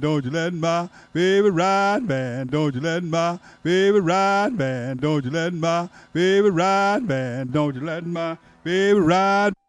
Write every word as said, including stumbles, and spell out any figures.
don't you let my baby ride, man. Don't you let my baby ride, man. Don't you let my baby ride, man. Don't you let my baby ride.